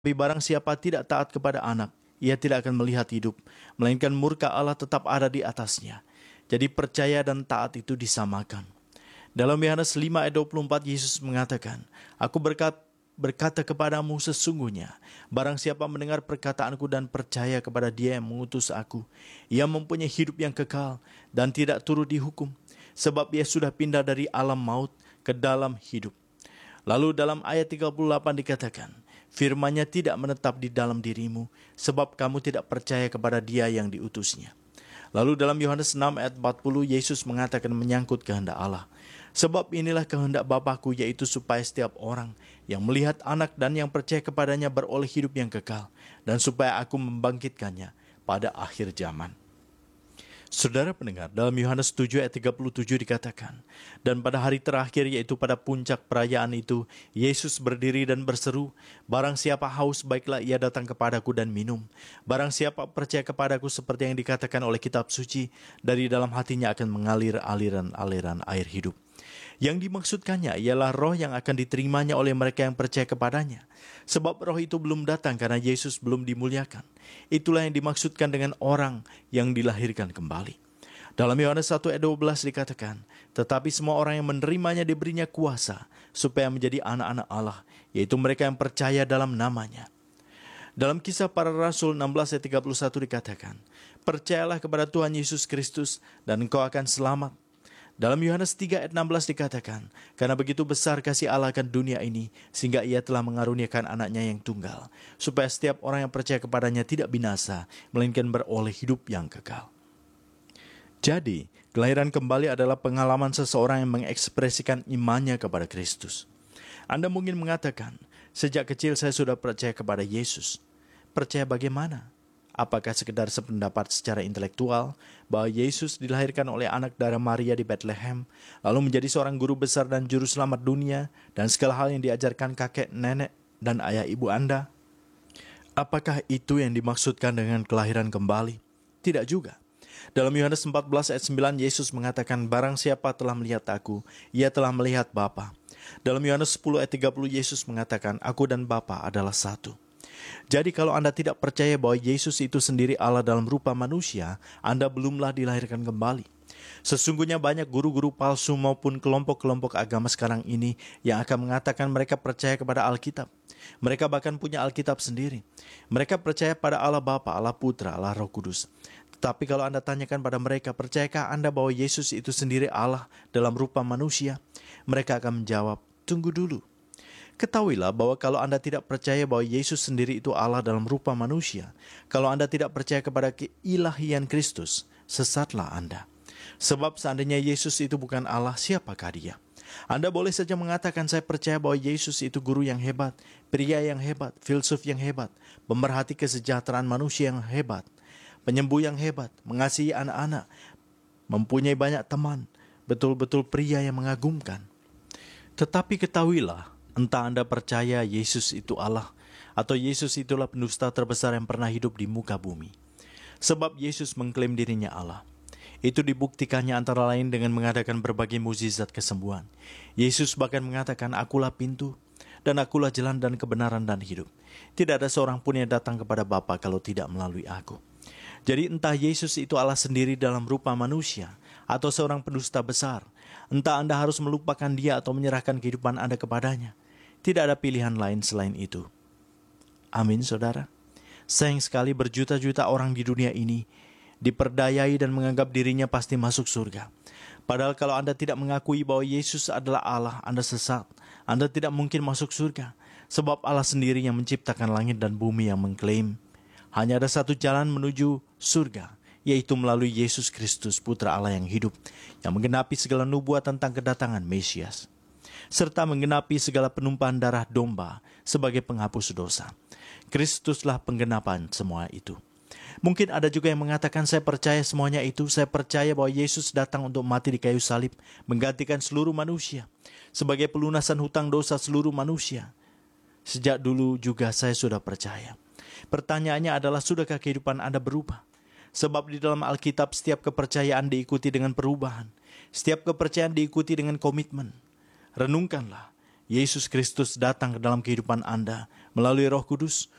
Tapi barang siapa tidak taat kepada anak, ia tidak akan melihat hidup, melainkan murka Allah tetap ada di atasnya. Jadi percaya dan taat itu disamakan. Dalam Yohanes 5 ayat 24 Yesus mengatakan, Aku berkata kepadamu sesungguhnya, barang siapa mendengar perkataanku dan percaya kepada Dia yang mengutus aku, ia mempunyai hidup yang kekal dan tidak turut dihukum, sebab ia sudah pindah dari alam maut ke dalam hidup. Lalu dalam ayat 38 dikatakan, firman-Nya tidak menetap di dalam dirimu, sebab kamu tidak percaya kepada Dia yang diutusnya. Lalu dalam Yohanes 6 ayat 40 Yesus mengatakan menyangkut kehendak Allah, sebab inilah kehendak Bapa-Ku, yaitu supaya setiap orang yang melihat anak dan yang percaya kepadanya beroleh hidup yang kekal, dan supaya Aku membangkitkannya pada akhir zaman. Saudara pendengar, dalam Yohanes 7 ayat 37 dikatakan, dan pada hari terakhir, yaitu pada puncak perayaan itu, Yesus berdiri dan berseru, barang siapa haus, baiklah ia datang kepadaku dan minum. Barang siapa percaya kepadaku, seperti yang dikatakan oleh kitab suci, dari dalam hatinya akan mengalir aliran-aliran air hidup. Yang dimaksudkannya ialah roh yang akan diterimanya oleh mereka yang percaya kepadanya. Sebab roh itu belum datang karena Yesus belum dimuliakan. Itulah yang dimaksudkan dengan orang yang dilahirkan kembali. Dalam Yohanes 1 ayat 12 dikatakan, tetapi semua orang yang menerimanya diberinya kuasa, supaya menjadi anak-anak Allah, yaitu mereka yang percaya dalam namanya. Dalam Kisah Para Rasul 16 ayat 31 dikatakan, percayalah kepada Tuhan Yesus Kristus dan engkau akan selamat. Dalam Yohanes 3 ayat 16 dikatakan, karena begitu besar kasih Allah akan dunia ini, sehingga Ia telah mengaruniakan anaknya yang tunggal, supaya setiap orang yang percaya kepadanya tidak binasa, melainkan beroleh hidup yang kekal. Jadi, kelahiran kembali adalah pengalaman seseorang yang mengekspresikan imannya kepada Kristus. Anda mungkin mengatakan, sejak kecil saya sudah percaya kepada Yesus. Percaya bagaimana? Apakah sekedar sependapat secara intelektual bahwa Yesus dilahirkan oleh anak darah Maria di Bethlehem, lalu menjadi seorang guru besar dan juru selamat dunia, dan segala hal yang diajarkan kakek, nenek, dan ayah ibu Anda? Apakah itu yang dimaksudkan dengan kelahiran kembali? Tidak juga. Dalam Yohanes 14 ayat 9 Yesus mengatakan, barang siapa telah melihat aku, ia telah melihat Bapa. Dalam Yohanes 10 ayat 30 Yesus mengatakan, aku dan Bapa adalah satu. Jadi kalau Anda tidak percaya bahwa Yesus itu sendiri Allah dalam rupa manusia, Anda belumlah dilahirkan kembali. Sesungguhnya banyak guru-guru palsu maupun kelompok-kelompok agama sekarang ini yang akan mengatakan mereka percaya kepada Alkitab. Mereka bahkan punya Alkitab sendiri. Mereka percaya pada Allah Bapa, Allah Putra, Allah Roh Kudus. Tetapi kalau Anda tanyakan pada mereka, percayakah Anda bahwa Yesus itu sendiri Allah dalam rupa manusia? Mereka akan menjawab, tunggu dulu. Ketahuilah bahwa kalau Anda tidak percaya bahwa Yesus sendiri itu Allah dalam rupa manusia, kalau Anda tidak percaya kepada keilahian Kristus, sesatlah Anda. Sebab seandainya Yesus itu bukan Allah, siapakah Dia? Anda boleh saja mengatakan, saya percaya bahwa Yesus itu guru yang hebat, pria yang hebat, filsuf yang hebat, pemerhati kesejahteraan manusia yang hebat, penyembuh yang hebat, mengasihi anak-anak, mempunyai banyak teman, betul-betul pria yang mengagumkan. Tetapi ketahuilah, entah Anda percaya Yesus itu Allah, atau Yesus itulah pendusta terbesar yang pernah hidup di muka bumi. Sebab Yesus mengklaim dirinya Allah. Itu dibuktikannya antara lain dengan mengadakan berbagai mukjizat kesembuhan. Yesus bahkan mengatakan, akulah pintu, dan akulah jalan dan kebenaran dan hidup. Tidak ada seorang pun yang datang kepada Bapa kalau tidak melalui aku. Jadi entah Yesus itu Allah sendiri dalam rupa manusia, atau seorang pendusta besar, entah Anda harus melupakan Dia atau menyerahkan kehidupan Anda kepadanya. Tidak ada pilihan lain selain itu. Amin, saudara. Sayang sekali berjuta-juta orang di dunia ini diperdayai dan menganggap dirinya pasti masuk surga. Padahal kalau Anda tidak mengakui bahwa Yesus adalah Allah, Anda sesat. Anda tidak mungkin masuk surga. Sebab Allah sendiri yang menciptakan langit dan bumi yang mengklaim, hanya ada satu jalan menuju surga, yaitu melalui Yesus Kristus, Putra Allah yang hidup, yang menggenapi segala nubuat tentang kedatangan Mesias, serta menggenapi segala penumpahan darah domba sebagai penghapus dosa. Kristuslah penggenapan semua itu. Mungkin ada juga yang mengatakan, saya percaya semuanya itu, saya percaya bahwa Yesus datang untuk mati di kayu salib, menggantikan seluruh manusia, sebagai pelunasan hutang dosa seluruh manusia. Sejak dulu juga saya sudah percaya. Pertanyaannya adalah, sudahkah kehidupan Anda berubah? Sebab di dalam Alkitab setiap kepercayaan diikuti dengan perubahan. Setiap kepercayaan diikuti dengan komitmen. Renungkanlah, Yesus Kristus datang ke dalam kehidupan Anda melalui Roh Kudus